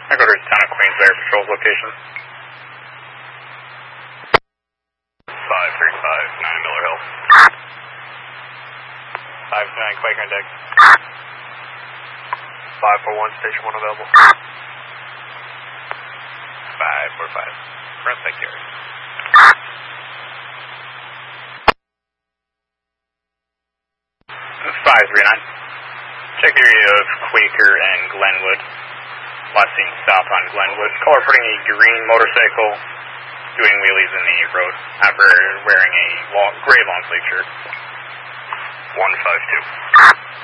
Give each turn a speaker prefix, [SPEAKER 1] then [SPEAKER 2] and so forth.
[SPEAKER 1] I go to town of Queens there, patrol location.
[SPEAKER 2] 5359 Miller Hill.
[SPEAKER 1] 529 Quaker and Deck.
[SPEAKER 2] 541 Station 1 available.
[SPEAKER 1] 545. Front side carry. 539. Check the area of Quaker and Glenwood. Last seen south on Glenwood. Caller putting a green motorcycle doing wheelies in the road after wearing a gray long sleeve shirt.
[SPEAKER 2] 152.